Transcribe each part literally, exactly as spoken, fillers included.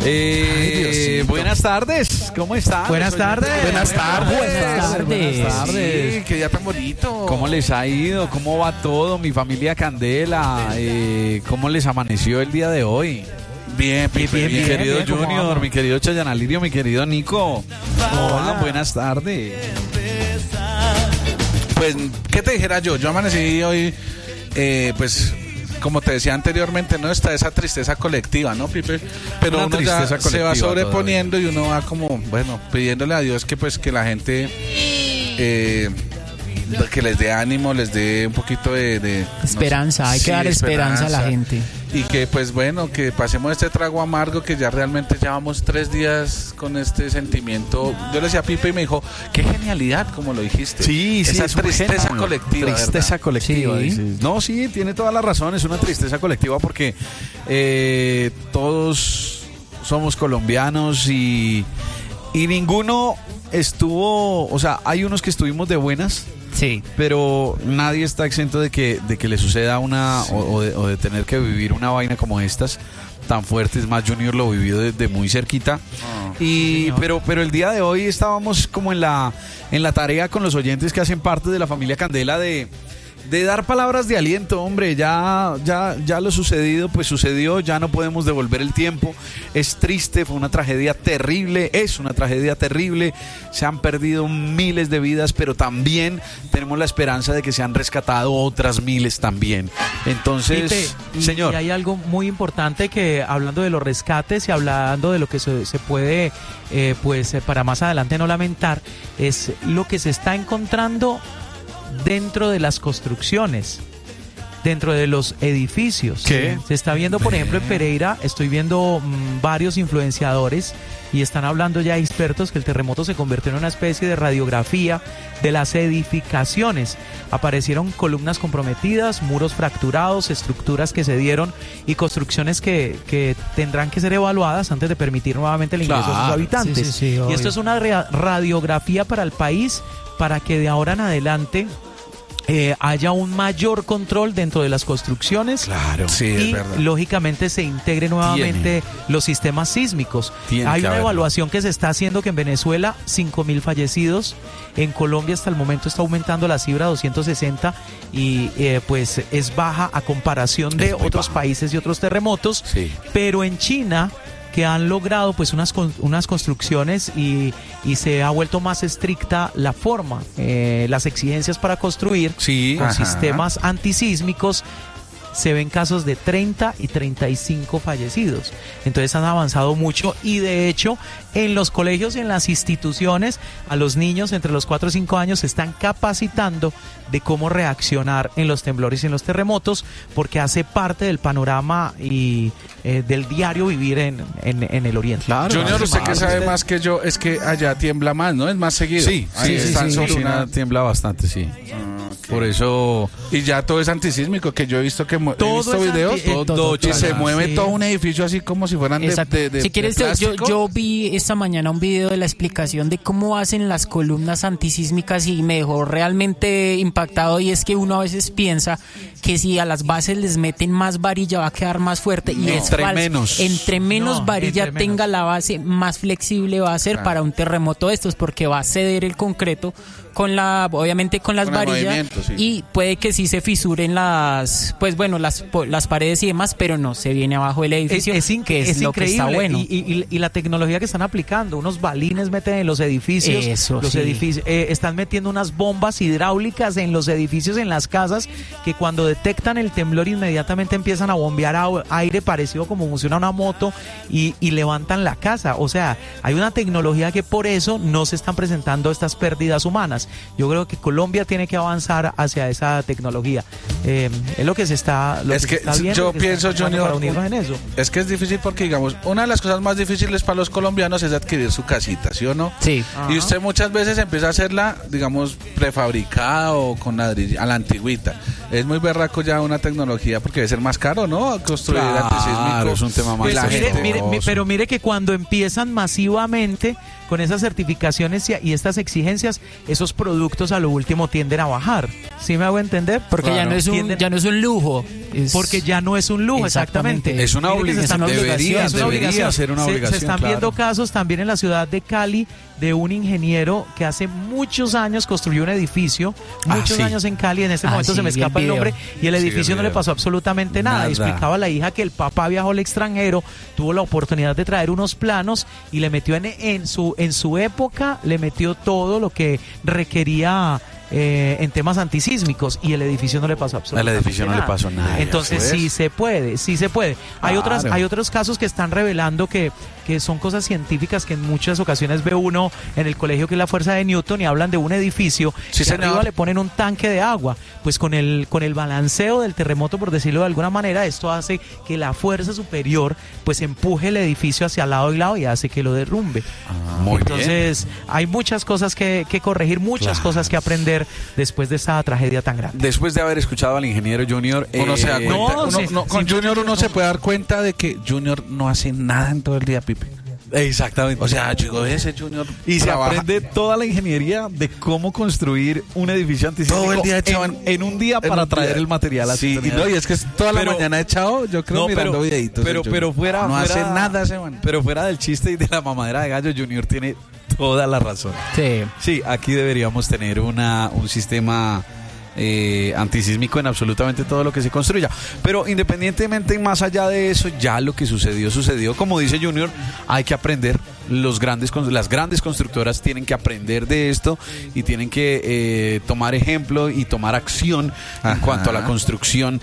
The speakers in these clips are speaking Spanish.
Eh, Ay, buenas tardes, ¿cómo están? Buenas tardes. Buenas tardes. Buenas tardes. Buenas tardes. Sí, qué día tan bonito. ¿Cómo les ha ido? ¿Cómo va todo? Mi familia Candela. Eh, ¿Cómo les amaneció el día de hoy? Bien, bien, Mi bien, querido bien, ¿cómo Junior, vamos? mi querido Chayanne Lirio, mi querido Nico. Hola, buenas tardes. Pues, ¿qué te dijera yo? Yo amanecí hoy, eh, pues, como te decía anteriormente, no está esa tristeza colectiva, ¿no, Pipe? Pero Una uno ya tristeza se va colectiva sobreponiendo y uno va como, bueno, pidiéndole a Dios que pues que la gente eh, que les dé ánimo, les dé un poquito de, de Esperanza, no sé, hay que sí, dar esperanza a la gente. Y que pues bueno, que pasemos este trago amargo que ya realmente llevamos tres días con este sentimiento. Yo le decía a Pipe y me dijo, qué genialidad, como lo dijiste. Sí, sí, esa es un tristeza genio. colectiva. Tristeza ¿verdad? colectiva. Sí. dices. No, sí, tiene toda la razón. Es una tristeza colectiva porque eh, todos somos colombianos y, y ninguno estuvo, o sea, hay unos que estuvimos de buenas. Sí. Pero nadie está exento de que, de que le suceda una sí. o, o, de, o de tener que vivir una vaina como estas tan fuertes. Más Junior lo vivió desde muy cerquita. Oh, y sí, pero pero el día de hoy estábamos como en la en la tarea con los oyentes que hacen parte de la familia Candela de de dar palabras de aliento, hombre. Ya ya ya lo sucedido pues sucedió, ya no podemos devolver el tiempo. Es triste, fue una tragedia terrible, es una tragedia terrible. Se han perdido miles de vidas, pero también tenemos la esperanza de que se han rescatado otras miles también. Entonces, y, señor. Y hay algo muy importante que, hablando de los rescates y hablando de lo que se, se puede, eh, pues para más adelante no lamentar, es lo que se está encontrando dentro de las construcciones, dentro de los edificios. ¿Qué? Se está viendo, por ejemplo, en Pereira, estoy viendo mmm, varios influenciadores y están hablando ya expertos que el terremoto se convirtió en una especie de radiografía de las edificaciones. Aparecieron columnas comprometidas, muros fracturados, estructuras que se dieron y construcciones que, que tendrán que ser evaluadas antes de permitir nuevamente el ingreso claro. a sus habitantes. Sí, sí, sí, y esto es una re- radiografía para el país, para que de ahora en adelante Eh, haya un mayor control dentro de las construcciones. Claro, sí, y es verdad. lógicamente se integre nuevamente Tiene. los sistemas sísmicos. Tiene Hay que una haberlo. evaluación que se está haciendo que en Venezuela cinco mil fallecidos, en Colombia hasta el momento está aumentando la cifra a doscientos sesenta y eh, pues es baja a comparación de otros baja. países y otros terremotos, Sí. pero en China, que han logrado pues unas unas construcciones y, y se ha vuelto más estricta la forma, eh, las exigencias para construir Sí. con Ajá. sistemas antisísmicos. Se ven casos de treinta y treinta y cinco fallecidos. Entonces han avanzado mucho y de hecho en los colegios y en las instituciones a los niños entre los cuatro y cinco años se están capacitando de cómo reaccionar en los temblores y en los terremotos, porque hace parte del panorama y eh, del diario vivir en, en, en el oriente. Claro. Junior, usted Claro. que sabe más que yo, es que allá tiembla más, ¿no? Es más seguido. Sí, Ahí sí, sí, están sí, sobre China una- tiembla bastante, sí. Ah, ok. Por eso Y ya todo es antisísmico, que yo he visto que mu- he Todo visto es videos anti- eh, todo, y se China. mueve Sí. todo un edificio así como si fueran de, Exacto. de, de- si quieres, de yo, plástico. yo vi esta mañana un video de la explicación de cómo hacen las columnas antisísmicas y me dejó realmente impactado, y es que uno a veces piensa que si a las bases les meten más varilla va a quedar más fuerte, y No. es Entre falso. menos. Entre menos No, varilla entre tenga menos. la base, más flexible va a ser Claro. para un terremoto de estos, porque va a ceder el concreto con la, obviamente con las Con el varillas, movimiento, sí. y puede que sí se fisuren las, pues bueno, las, po- las paredes y demás, pero no se viene abajo del Es, edificio, es inc- que es, es lo increíble que está bueno. y, y- y la tecnología que están aplicando, unos balines meten en los edificios, Eso, los sí. edificios eh, están metiendo unas bombas hidráulicas en los edificios, en las casas, que cuando detectan el temblor inmediatamente empiezan a bombear a- aire parecido como funciona una moto y, y levantan la casa. O sea, hay una tecnología que por eso no se están presentando estas pérdidas humanas. Yo creo que Colombia tiene que avanzar hacia esa tecnología. Eh, es lo que se está, lo Es que se que está viendo, yo lo que se pienso, está haciendo Junior, para unirnos en eso. Es que es difícil porque, digamos, una de las cosas más difíciles para los colombianos es adquirir su casita, ¿sí o no? Sí. Y usted muchas veces empieza a hacerla, digamos, prefabricada o con ladrillo, a la antigüita. Es muy berraco ya una tecnología porque debe ser más caro, ¿no? Construir Claro, antisísmico. es un tema más Y la Pues mire, gente- mire, mi- pero mire que cuando empiezan masivamente con esas certificaciones y, y estas exigencias, esos productos a lo último tienden a bajar. ¿Sí me hago entender? Porque claro. ya, no es un, ya no es un lujo. Es... Porque ya no es un lujo, exactamente. exactamente. Es una obligación. Debería, es una debería obligación. ser una se, obligación. Se están claro. viendo casos también en la ciudad de Cali de un ingeniero que hace muchos años construyó un edificio, muchos ah, sí. años en Cali, en este ah, momento sí, se me escapa el, el nombre, y el edificio sí, el no le pasó absolutamente nada. nada. Y explicaba a la hija que el papá viajó al extranjero, tuvo la oportunidad de traer unos planos y le metió en, en, su, en su época, le metió todo lo que requería... Eh, en temas antisísmicos y el edificio no le pasó absolutamente nada. El edificio no nada. le pasó nada. Entonces pues. sí se puede, sí se puede. Hay claro. otras, hay otros casos que están revelando que, que son cosas científicas que en muchas ocasiones ve uno en el colegio, que es la fuerza de Newton, y hablan de un edificio sí, que arriba le ponen un tanque de agua. Pues con el, con el balanceo del terremoto, por decirlo de alguna manera, esto hace que la fuerza superior pues empuje el edificio hacia lado y lado y hace que lo derrumbe. Ah, muy Entonces bien. hay muchas cosas que, que corregir, muchas claro. cosas que aprender después de esta tragedia tan grande. Después de haber escuchado al ingeniero Junior, uno eh, se da cuenta. No, uno, sí, no, con Junior uno se puede dar cuenta de que Junior no hace nada en todo el día, Pipe. Exactamente. O sea, chico, ese Junior y se trabaja. aprende toda la ingeniería de cómo construir un edificio antisísmico todo el día echado en, en un día para traer día. el material. Sí, y no, y es que es toda pero, la mañana echado, yo creo, no, mirando pero, videitos. Pero, pero fuera, no fuera, hace nada ese man. Pero fuera del chiste y de la mamadera de gallo, Junior tiene toda la razón. Sí. Sí, aquí deberíamos tener una un sistema Eh, antisísmico en absolutamente todo lo que se construya, pero independientemente y más allá de eso, ya lo que sucedió, sucedió. Como dice Junior, hay que aprender. Los grandes, las grandes constructoras tienen que aprender de esto y tienen que eh, tomar ejemplo y tomar acción Ajá. en cuanto a la construcción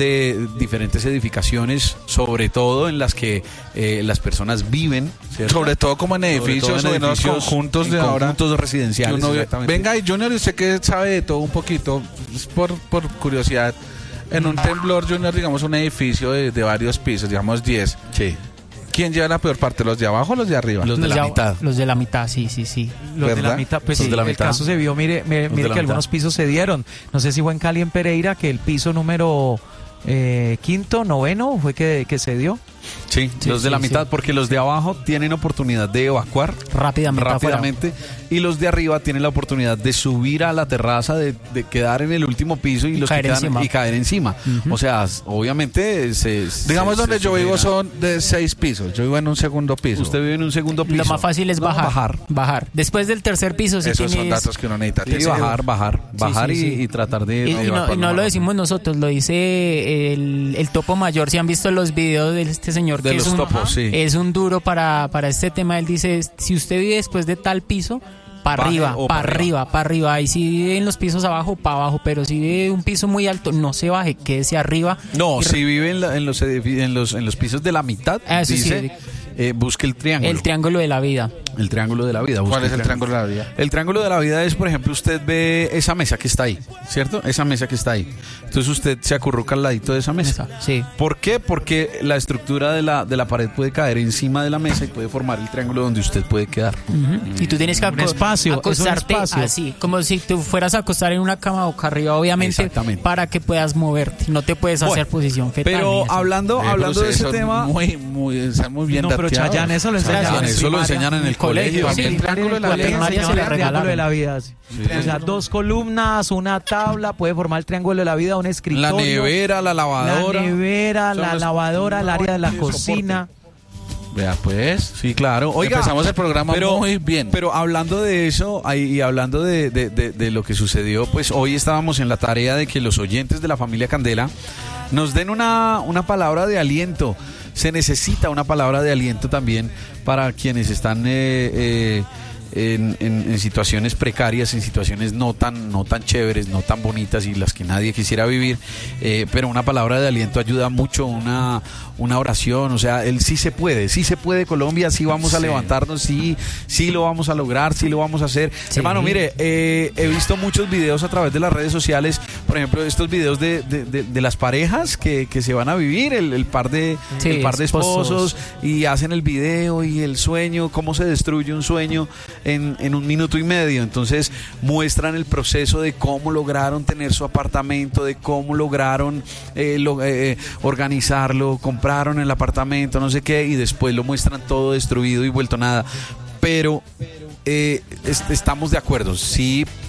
de diferentes edificaciones, sobre todo en las que eh, las personas viven, ¿cierto? Sobre todo como en edificios o en los conjuntos de ahora, conjuntos residenciales. Uno, venga, y Junior, usted que sabe de todo un poquito, por, por curiosidad, en un temblor, Junior, digamos un edificio de, de varios pisos, digamos diez. Sí. ¿Quién lleva la peor parte? ¿Los de abajo o los de arriba? Los de los la de, mitad. Los de la mitad, sí, sí, sí. Los ¿verdad? de la mitad, pues sí, de la el mitad. caso se vio, mire, mire, mire que mitad. algunos pisos se dieron. No sé si fue en Cali, en Pereira, que el piso número eh, quinto, noveno, fue que, que se dio. Sí, sí, los de sí, la mitad, sí. porque los de abajo tienen oportunidad de evacuar rápidamente, rápidamente y los de arriba tienen la oportunidad de subir a la terraza, de, de quedar en el último piso y, y los que quedan encima. y caer encima. Uh-huh. O sea, obviamente se, digamos se, donde se yo supera. vivo son de seis pisos. Yo vivo en un segundo piso. Usted vive en un segundo piso. Lo más fácil es no, bajar, bajar. Bajar. Después del tercer piso, si esos tienes... son datos que uno necesita. Sí, bajar, bajar, bajar sí, sí, y, sí. y tratar de. Y, de y no, y no lo decimos nosotros, lo dice el, el topo mayor. Si han visto los videos de este señor de que los es un, topos, sí. es un duro para, para este tema. Él dice, si usted vive después de tal piso, para arriba, para arriba, para arriba. Y si vive en los pisos abajo, para abajo. Pero si vive un piso muy alto, no se baje, quédese arriba. No, si vive en, la, en, los, en, los, en los pisos de la mitad, Eso dice, sí. eh, busque el triángulo. El triángulo de la vida. El triángulo de la vida. ¿Cuál es el triángulo de la vida? El triángulo de la vida es, por ejemplo, usted ve esa mesa que está ahí, ¿cierto? Esa mesa que está ahí. Entonces usted se acurruca al ladito de esa mesa. Sí. ¿Por qué? Porque la estructura de la, de la pared puede caer encima de la mesa y puede formar el triángulo donde usted puede quedar. Uh-huh. Y tú tienes que un espacio, acostarte es un espacio. así, como si tú fueras a acostar en una cama boca arriba, obviamente, para que puedas moverte. No te puedes bueno, hacer posición fetal. Pero hablando, eh, hablando de ese tema... Muy, muy, está muy bien No, pero Chayán, eso lo enseñan. Eso lo enseñan en el colegio. Sí, el triángulo de la vida se le regalaron. De la vida. Sí. O sea, dos columnas, una tabla, puede formar el triángulo de la vida, un escritorio. La nevera, la lavadora. La nevera, la los, lavadora, el área de la de cocina. Vea, pues. Sí, claro. Oiga, empezamos el programa pero, muy bien. Pero hablando de eso ahí, y hablando de, de, de, de lo que sucedió, pues hoy estábamos en la tarea de que los oyentes de la familia Candela nos den una, una palabra de aliento. Se necesita una palabra de aliento también para quienes están eh, eh, en, en, en situaciones precarias, en situaciones no tan, no tan chéveres, no tan bonitas y las que nadie quisiera vivir, eh, pero una palabra de aliento ayuda mucho, una, una oración, o sea, el sí se puede, sí se puede Colombia, sí vamos a sí. levantarnos, sí, sí lo vamos a lograr, sí lo vamos a hacer. Sí. Hermano, mire, eh, he visto muchos videos a través de las redes sociales, por ejemplo, estos videos de, de, de, de las parejas que, que se van a vivir, el, el par de sí, el par de esposos, esposos y hacen el video y el sueño, cómo se destruye un sueño en, en un minuto y medio. Entonces muestran el proceso de cómo lograron tener su apartamento, de cómo lograron eh, lo, eh, organizarlo, compraron el apartamento, no sé qué, y después lo muestran todo destruido y vuelto nada. Pero eh, est- estamos de acuerdo, sí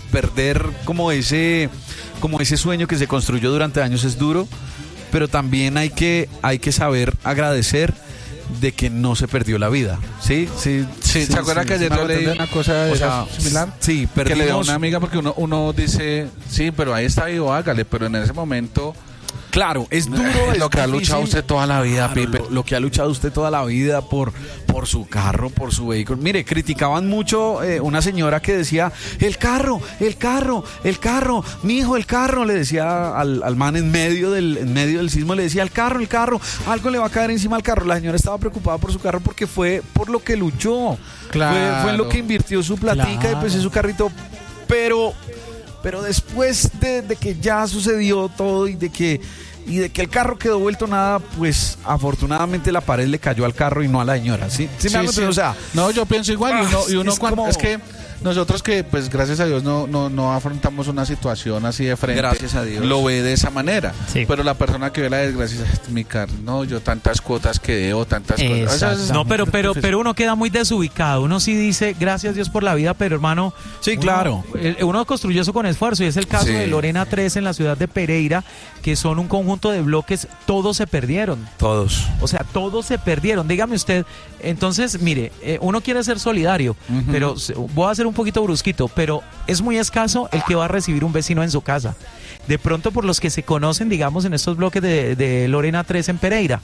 perder como ese, como ese sueño que se construyó durante años es duro, pero también hay que, hay que saber agradecer de que no se perdió la vida. ¿Sí? Sí, sí, sí ¿se acuerda sí, que ayer sí, yo leí una cosa o sea, similar? Sí, perdimos. Que le dio a una amiga porque uno, uno dice, sí, pero ahí está vivo, hágale, pero en ese momento... Claro, es duro. Lo es que ha difícil. luchado usted toda la vida, Claro, Pipe. Lo, lo que ha luchado usted toda la vida por, por su carro, por su vehículo. Mire, criticaban mucho eh, una señora que decía, el carro, el carro, el carro, mi hijo, el carro, le decía al, al man en medio del en medio del sismo, le decía, el carro, el carro, algo le va a caer encima al carro. La señora estaba preocupada por su carro porque fue por lo que luchó. Claro. Fue, fue en lo que invirtió su platica Claro. y pues en su carrito. Pero, pero después de, de que ya sucedió todo y de que y de que el carro quedó vuelto nada, pues afortunadamente la pared le cayó al carro y no a la señora. ¿Sí? ¿Sí me Sí, hago sí. entender? O sea, no, yo pienso igual. Y uno, y uno es cuando, como- es que nosotros que, pues gracias a Dios, no, no, no afrontamos una situación así de frente. Gracias a Dios. Lo ve de esa manera. Sí. Pero la persona que ve la desgracia dice, mi carro, no, yo tantas cuotas que debo, tantas cosas. Exacto. Eso No, pero, pero, pero uno queda muy desubicado. Uno sí dice, gracias Dios por la vida, pero hermano. Sí, uno- claro. eh, Uno construyó eso con esfuerzo. Y es el caso Sí. de Lorena tres en la ciudad de Pereira, que son un conjunto de bloques, todos se perdieron. todos. O sea, todos se perdieron. Dígame usted, entonces, mire, eh, uno quiere ser solidario, Ujú. pero se- voy a ser un poquito brusquito, pero es muy escaso el que va a recibir un vecino en su casa. De pronto, por los que se conocen, digamos, en estos bloques de, de Lorena tres en Pereira,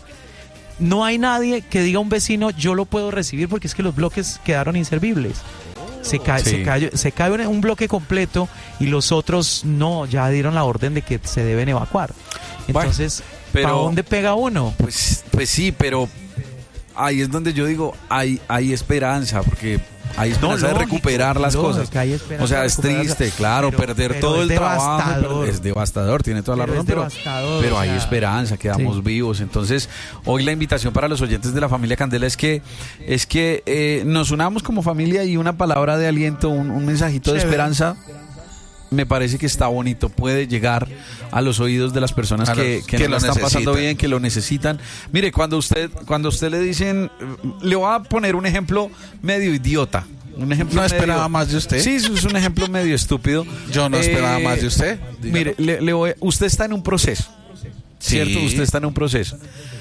no hay nadie que diga a un vecino, yo lo puedo recibir porque es que los bloques quedaron inservibles. Se, ca Sí. se, cayó, se cayó un bloque completo y los otros no, ya dieron la orden de que se deben evacuar. Entonces, pero- ¿para dónde pega uno? Pues, pues sí, pero ahí es donde yo digo, hay, hay esperanza, porque hay esperanza de lógico, recuperar las lógico, cosas. que hay esperanza O sea, de es recuperarlas, triste, claro, pero- perder pero todo es el trabajo. devastador. Es devastador, tiene toda la Pero es razón, pero, devastador, pero o hay sea, esperanza, quedamos sí. vivos. Entonces, hoy la invitación para los oyentes de la familia Candela es que, es que eh, nos unamos como familia y una palabra de aliento, un, un mensajito de Chévere. esperanza. Me parece que está bonito, puede llegar a los oídos de las personas A que, los que, que no lo la están pasando necesitan. bien, que lo necesitan. Mire, cuando usted, cuando usted le dicen, le voy a poner un ejemplo medio idiota. Un ejemplo No esperaba medio- más de usted. Sí, eso es un ejemplo medio estúpido. Yo no esperaba más de usted. Dígalo. Mire, le, le voy- usted está en un proceso, Sí. ¿cierto? Usted está en un proceso.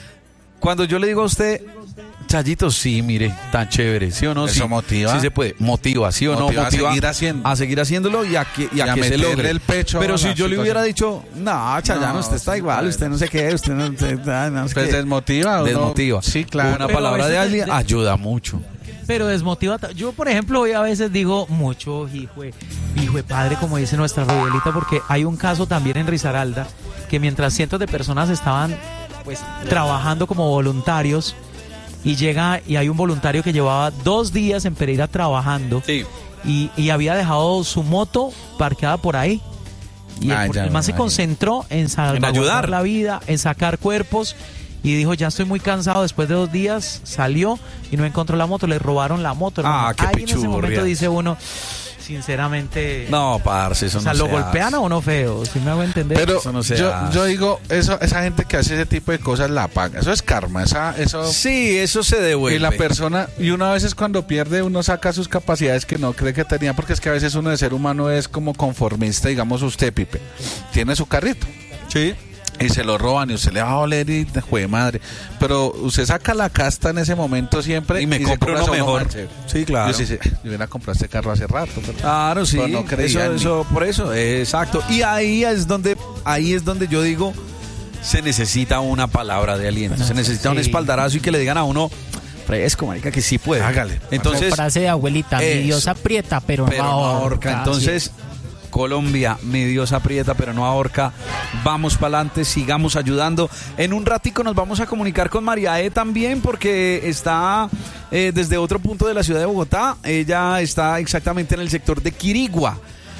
Cuando yo le digo a usted, Chayito, sí, mire, tan chévere, ¿sí o no? Eso Sí, motiva. Sí se puede, motiva, ¿sí o Motiva no? a seguir haciendo. A seguir haciéndolo y a que, y a Y a que se meterle logre. el pecho Pero a si la yo le situación. hubiera dicho, no, Chayano, No, usted está sí, igual, claro. usted no sé qué, usted no, usted, ah, no sé Pues qué. desmotiva, ¿o no? Desmotiva. Sí, claro. Una Pero palabra a de veces alguien de- ayuda mucho. Pero desmotiva. ta- Yo, por ejemplo, hoy a veces digo mucho, hijo de, hijo de padre, como dice nuestra Rodelita, porque hay un caso también en Risaralda que mientras cientos de personas estaban pues trabajando como voluntarios y llega y hay un voluntario que llevaba dos días en Pereira trabajando Sí. y, y había dejado su moto parqueada por ahí. Y el, Ay, por- ya el man me se imagino. concentró en salvaguardar ayudar. la vida, en sacar cuerpos y dijo, ya estoy muy cansado. Después de dos días salió y no encontró la moto, le robaron la moto. Ah, hermano. qué Ahí en ese pichurria. momento dice uno, sinceramente, No, parce, eso o sea, no lo se golpean hace. a uno feo, si me hago entender. Pero Eso no se yo, hace. yo digo, eso, esa gente que hace ese tipo de cosas la paga. Eso es karma. Esa, eso, Sí, eso se devuelve. y la persona, y uno a veces cuando pierde, uno saca sus capacidades que no cree que tenía, porque es que a veces uno de ser humano es como conformista, digamos usted, Pipe. Tiene su carrito. Sí. Y se lo roban y usted le va a oler y jue madre. Pero usted saca la casta en ese momento siempre Y me se compro compra uno uno mejor. más chévere. Sí, claro. Yo sí, sí, yo hubiera comprado este carro hace rato. Pero... Claro, sí. Pero no creía eso, en mí. eso, por eso, eh, exacto. Y ahí es donde, ahí es donde yo digo, se necesita una palabra de aliento, Bueno, se necesita un sí. espaldarazo y que le digan a uno, fresco, marica, que sí puede. Hágale. Entonces, frase de abuelita, mi eso. Dios aprieta, pero, pero no no ahorca. ahorca. Entonces, Colombia, mi Dios aprieta, pero no ahorca. Vamos para adelante, sigamos ayudando. En un ratico nos vamos a comunicar con María E también, porque está eh, desde otro punto de la ciudad de Bogotá. Ella está exactamente en el sector de Quirigua.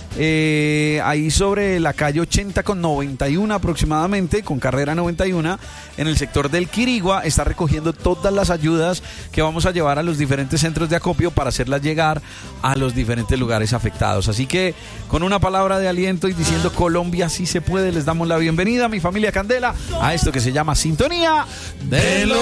Eh, ahí sobre la calle ochenta con noventa y uno aproximadamente, con carrera noventa y uno, en el sector del Quirigua, está recogiendo todas las ayudas que vamos a llevar a los diferentes centros de acopio para hacerlas llegar a los diferentes lugares afectados. Así que con una palabra de aliento y diciendo Colombia sí se puede, les damos la bienvenida, mi familia Candela, a esto que se llama Sintonía de los